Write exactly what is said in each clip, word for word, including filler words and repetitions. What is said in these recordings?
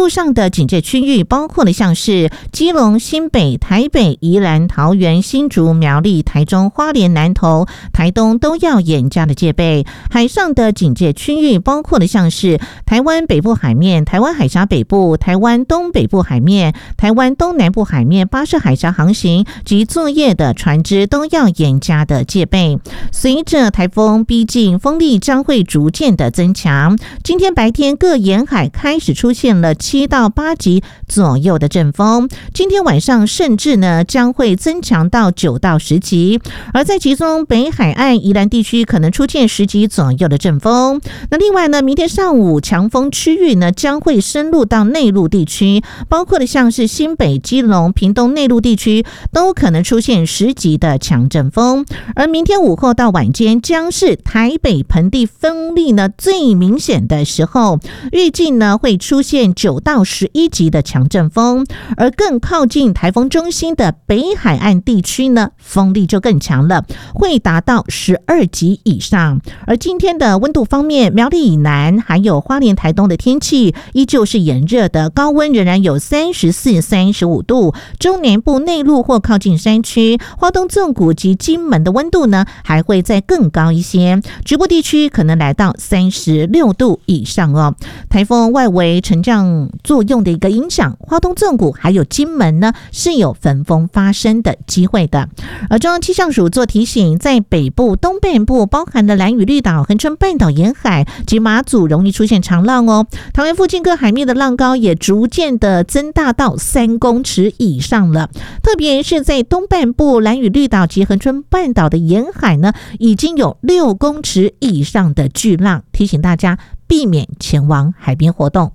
度上的警戒区域包括了像是基隆、新北、台北、宜兰、桃园、新竹、苗栗、台中、花莲、南投、台东都要严加的戒备。海上的警戒区域包括了像是台湾北部海面、台湾海峡北部、台湾东北部海面、台湾东南部海面、巴士海峡航行及作业的船只都要严加的戒备。随着台风逼近，风力将会逐渐的增强。今天白天各沿海开始出现了七到八级左右的阵风，今天晚上甚至呢将会增强到九到十级，而在其中北海岸宜兰地区可能出现十级左右的阵风。那另外呢，明天上午强风区域呢将会深入到内陆地区，包括的像是新北、基隆、屏东内陆地区都可能出现十级的强阵风。而明天午后到晚间将是台北盆地风力呢最明显的时候，预计呢会出现九到十一级的强阵风，而更靠近台风中心的北海岸地区呢，风力就更强了，会达到十二级以上。而今天的温度方面，苗栗以南还有花莲、台东的天气依旧是炎热的，高温仍然有三十四、三十五度。中南部内陆或靠近山区、花东纵谷及金门的温度呢，还会再更高一些，局部地区可能来到三十六度以上哦。台风外围沉降作用的一个影响，花东纵谷还有金门呢是有焚风发生的机会的。而中央气象署做提醒，在北部、东半部包含了兰屿绿岛、恒春半岛沿海及马祖容易出现长浪哦。桃园附近各海面的浪高也逐渐的增大到三公尺以上了，特别是在东半部兰屿绿岛及恒春半岛的沿海呢，已经有六公尺以上的巨浪，提醒大家避免前往海边活动。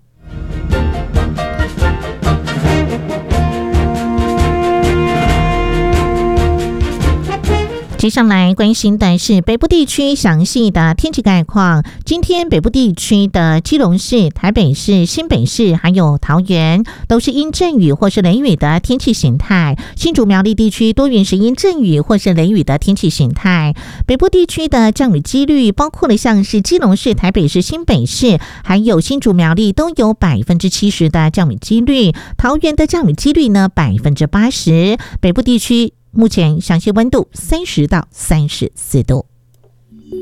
接下来关心的是北部地区详细的天气概况。今天北部地区的基隆市、台北市、新北市还有桃园都是阴阵雨或是雷雨的天气形态，新竹苗栗地区多云是阴阵雨或是雷雨的天气形态。北部地区的降雨几率包括了像是基隆市、台北市、新北市还有新竹苗栗都有百分之七十的降雨几率，桃园的降雨几率呢百分之八十。北部地区目前详细温度三十到三十四度。